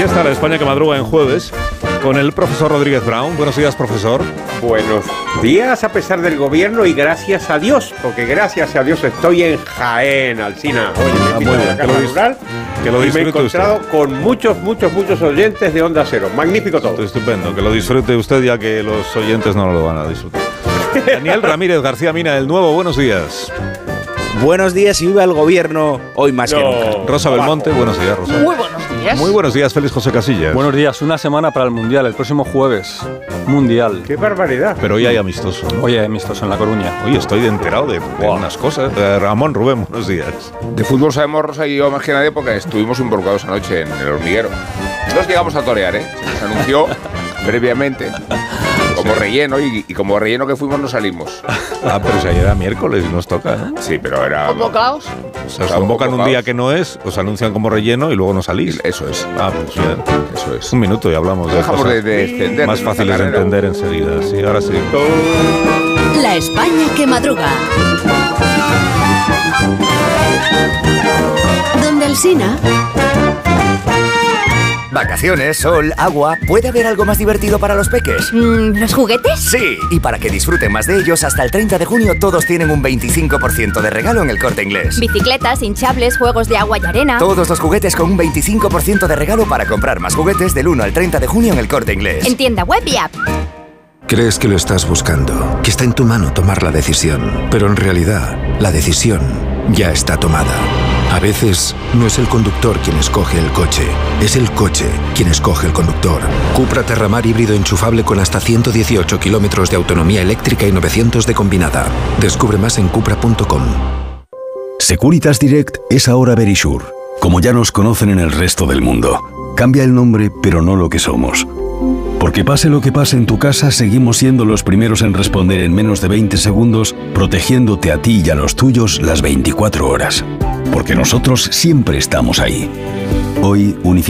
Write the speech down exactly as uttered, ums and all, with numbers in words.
Aquí está la España que madruga en jueves con el profesor Rodríguez Brown. Buenos días, profesor. Buenos días a pesar del gobierno y gracias a Dios, porque gracias a Dios estoy en Jaén, Alsina. Oye, me he Ah, pillado muy bien, la que lo Casa dis- Rural que lo y me he disfrute encontrado usted. con muchos, muchos, muchos oyentes de Onda Cero. Magnífico todo. Estupendo, que lo disfrute usted ya que los oyentes no lo van a disfrutar. Daniel Ramírez García Mina, el nuevo, buenos días. Buenos días y viva el gobierno, hoy más No. que nunca. Rosa Belmonte, buenos días, Rosa. Muy buenos días. Muy buenos días, Félix José Casillas. Buenos días, una semana para el Mundial, el próximo jueves. Mundial. ¡Qué barbaridad! Pero hoy hay amistoso, ¿no? Oye, amistoso en La Coruña. Hoy estoy enterado de, de Wow. unas cosas. Eh, Ramón Rubén, buenos días. De fútbol sabemos Rosa y yo más que nadie porque estuvimos involucrados anoche en el hormiguero. Nos llegamos a torear, ¿eh? Se nos anunció previamente como relleno y, y como relleno que fuimos no salimos. Ah, pero si ayer era miércoles y nos toca, ¿no? Sí, pero era... Convocaos. O sea, os convocan un día que no es, os anuncian como relleno y luego no salís. Eso es. Ah, pues bien. Eso es. Un minuto y hablamos de Dejamos cosas de, de extender. más fáciles de entender enseguida. Sí, ahora sí. La España que madruga. Donde Alsina. Vacaciones, sol, agua. ¿Puede haber algo más divertido para los peques? Mm, ¿Los juguetes? Sí, y para que disfruten más de ellos, hasta el treinta de junio todos tienen un veinticinco por ciento de regalo en El Corte Inglés. Bicicletas, hinchables, juegos de agua y arena. Todos los juguetes con un veinticinco por ciento de regalo para comprar más juguetes del uno al treinta de junio en El Corte Inglés. En tienda web y app. Crees que lo estás buscando, que está en tu mano tomar la decisión, pero en realidad la decisión ya está tomada. A veces no es el conductor quien escoge el coche, es el coche quien escoge el conductor. Cupra Terramar híbrido enchufable con hasta ciento dieciocho kilómetros de autonomía eléctrica y novecientos de combinada. Descubre más en cupra punto com. Securitas Direct es ahora Verisure, como ya nos conocen en el resto del mundo. Cambia el nombre, pero no lo que somos. Porque pase lo que pase en tu casa, seguimos siendo los primeros en responder en menos de veinte segundos, protegiéndote a ti y a los tuyos las veinticuatro horas. Porque nosotros siempre estamos ahí. Hoy, unificamos